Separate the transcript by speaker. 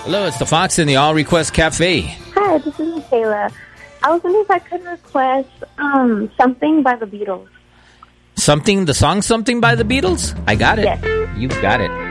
Speaker 1: Hello, it's the Fox in the All Request Cafe.
Speaker 2: Hi, this is Michaela. I was wondering if I could request Something by the Beatles.
Speaker 1: The song Something by the Beatles? I got it.
Speaker 2: Yes.
Speaker 1: You got it.